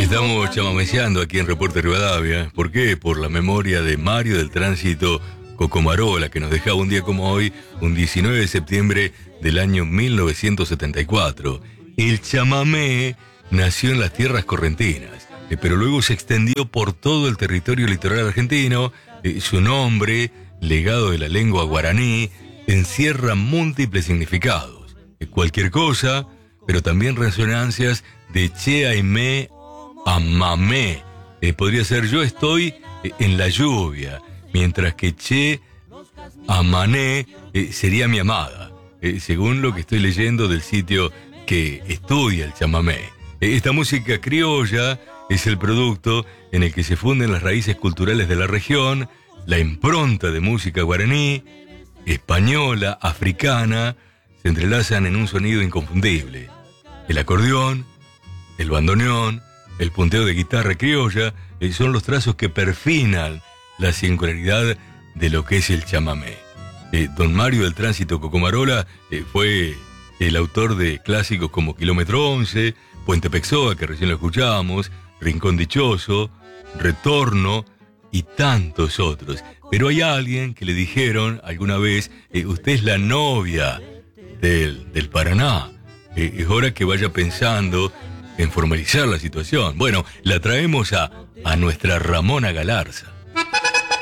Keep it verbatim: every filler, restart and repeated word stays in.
Estamos chamameceando aquí en Reporte Rivadavia. ¿Por qué? Por la memoria de Mario del Tránsito Cocomarola, que nos dejaba un día como hoy, un diecinueve de septiembre del año mil novecientos setenta y cuatro. El chamamé nació en las tierras correntinas, eh, pero luego se extendió por todo el territorio litoral argentino. Eh, su nombre, legado de la lengua guaraní, encierra múltiples significados. Eh, cualquier cosa, pero también resonancias de che, aimé, amamé. Eh, podría ser yo estoy eh, en la lluvia, mientras que che, amané eh, sería mi amada, eh, según lo que estoy leyendo del sitio que estudia el chamamé. Eh, esta música criolla es el producto en el que se funden las raíces culturales de la región, la impronta de música guaraní, española, africana, se entrelazan en un sonido inconfundible. El acordeón, el bandoneón, el punteo de guitarra criolla eh, son los trazos que perfinan la singularidad de lo que es el chamamé. Eh, don Mario del Tránsito Cocomarola eh, fue el autor de clásicos como Kilómetro once, Puente Pexoa, que recién lo escuchábamos, Rincón Dichoso, Retorno y tantos otros. Pero hay alguien que le dijeron alguna vez, eh, usted es la novia del, del Paraná. Eh, es hora que vaya pensando en formalizar la situación. Bueno, la traemos a, a nuestra Ramona Galarza.